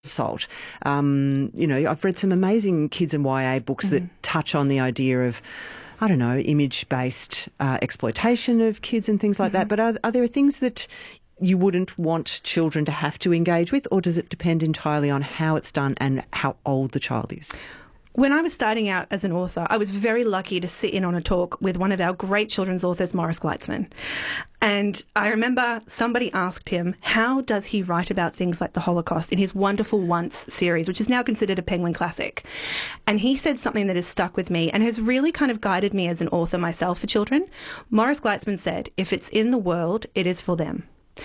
assault. I've read some amazing kids and YA books that touch on the idea of, I don't know, image-based exploitation of kids and things like that. But are there things that you wouldn't want children to have to engage with, or does it depend entirely on how it's done and how old the child is? When I was starting out as an author, I was very lucky to sit in on a talk with one of our great children's authors, Morris Gleitzman. And I remember somebody asked him, how does he write about things like the Holocaust in his wonderful Once series, which is now considered a Penguin classic? And he said something that has stuck with me and has really kind of guided me as an author myself for children. Morris Gleitzman said, if it's in the world, it is for them.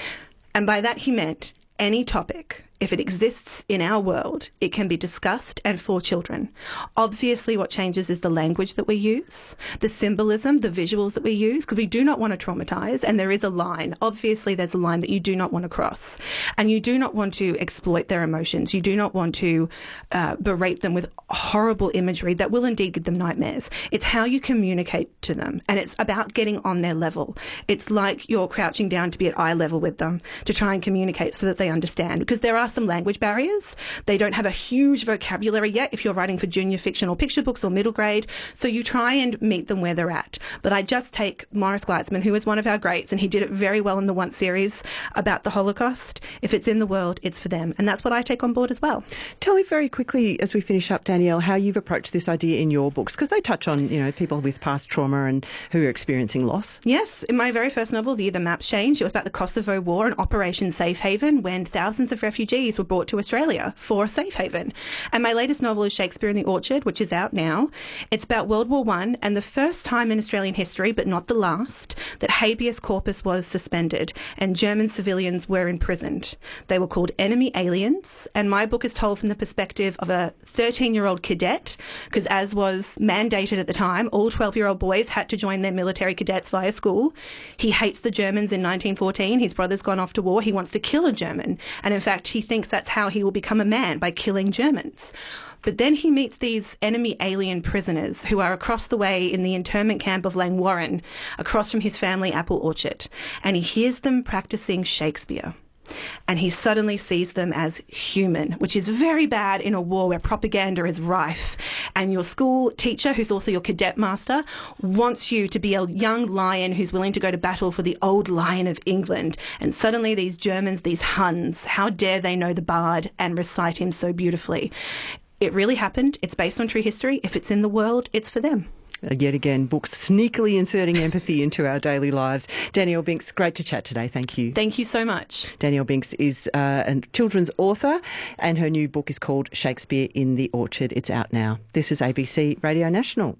And by that he meant any topic. If it exists in our world, it can be discussed and for children. Obviously, what changes is the language that we use, the symbolism, the visuals that we use, because we do not want to traumatize, and there is a line. Obviously, there's a line that you do not want to cross, and you do not want to exploit their emotions. You do not want to berate them with horrible imagery that will indeed give them nightmares. It's how you communicate to them, and it's about getting on their level. It's like you're crouching down to be at eye level with them to try and communicate so that they understand, because there are some language barriers. They don't have a huge vocabulary yet if you're writing for junior fiction or picture books or middle grade. So you try and meet them where they're at. But I just take Morris Gleitzman, who is one of our greats, and he did it very well in the Once series about the Holocaust. If it's in the world, it's for them. And that's what I take on board as well. Tell me very quickly, as we finish up, Danielle, how you've approached this idea in your books, because they touch on, people with past trauma and who are experiencing loss. Yes. In my very first novel, The Year the Maps Changed, it was about the Kosovo War and Operation Safe Haven, when thousands of refugees were brought to Australia for a safe haven. And my latest novel is Shakespeare in the Orchard, which is out now. It's about World War I and the first time in Australian history, but not the last, that habeas corpus was suspended and German civilians were imprisoned. They were called enemy aliens, and my book is told from the perspective of a 13-year-old cadet, because as was mandated at the time, all 12-year-old boys had to join their military cadets via school. He hates the Germans in 1914. His brother's gone off to war. He wants to kill a German. And in fact, he thinks that's how he will become a man, by killing Germans. But then he meets these enemy alien prisoners who are across the way in the internment camp of Langwarrin, across from his family apple orchard. And he hears them practicing Shakespeare. And he suddenly sees them as human, which is very bad in a war where propaganda is rife. And your school teacher, who's also your cadet master, wants you to be a young lion who's willing to go to battle for the old lion of England. And suddenly these Germans, these Huns, how dare they know the bard and recite him so beautifully? It really happened. It's based on true history. If it's in the world, it's for them. Yet again, books sneakily inserting empathy into our daily lives. Danielle Binks, great to chat today. Thank you. Thank you so much. Danielle Binks is a children's author, and her new book is called Shakespeare in the Orchard. It's out now. This is ABC Radio National.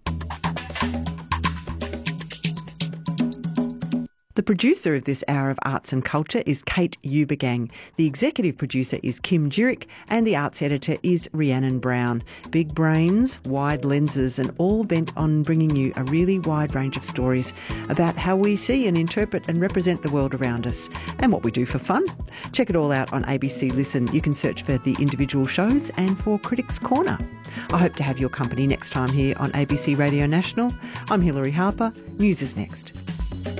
The producer of this hour of Arts and Culture is Kate Ubergang. The executive producer is Kim Jurek, and the arts editor is Rhiannon Brown. Big brains, wide lenses, and all bent on bringing you a really wide range of stories about how we see and interpret and represent the world around us, and what we do for fun. Check it all out on ABC Listen. You can search for the individual shows and for Critics Corner. I hope to have your company next time here on ABC Radio National. I'm Hilary Harper. News is next.